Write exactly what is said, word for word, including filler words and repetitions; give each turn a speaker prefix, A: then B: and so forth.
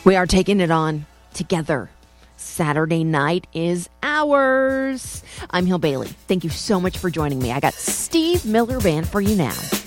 A: We are taking it on together. Saturday night is ours. I'm Hill Bailey. Thank you so much for joining me. I got Steve Miller Band for you now.